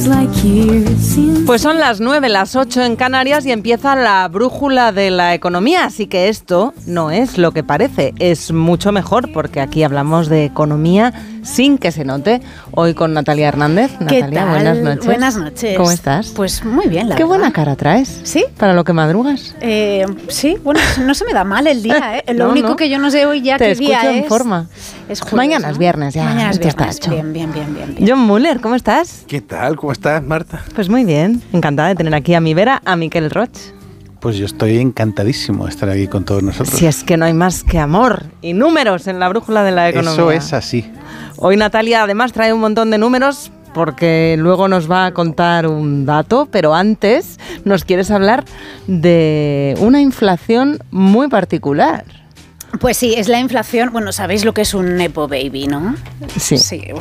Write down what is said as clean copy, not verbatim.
Pues son las 9, las 8 en Canarias y empieza la brújula de la economía, así que esto no es lo que parece, es mucho mejor porque aquí hablamos de economía sin que se note. Hoy con Natalia Hernández. ¿Qué Natalia, tal? buenas noches. Buenas noches. ¿Cómo estás? Pues muy bien, la Qué verdad. buena cara traes. ¿Sí? Para lo que madrugas. Sí, bueno, no se me da mal el día, ¿eh? Lo No, único no. que yo no sé hoy ya Te qué día escucho es. en forma. Es jueves, Mañana ¿no? es viernes ya. Mañana es esto está viernes. hecho. Bien. John Muller, ¿cómo estás? ¿Qué tal? ¿Cómo estás, Marta? Pues muy bien, encantada de tener aquí a mi vera, a Miquel Roig. Pues yo estoy encantadísimo de estar aquí con todos nosotros. Si es que no hay más que amor y números en la brújula de la economía. Eso es así. Hoy Natalia además trae un montón de números porque luego nos va a contar un dato, pero antes nos quieres hablar de una inflación muy particular. Pues sí, es la inflación. Bueno, sabéis lo que es un Nepo Baby, ¿no? Sí. Sí,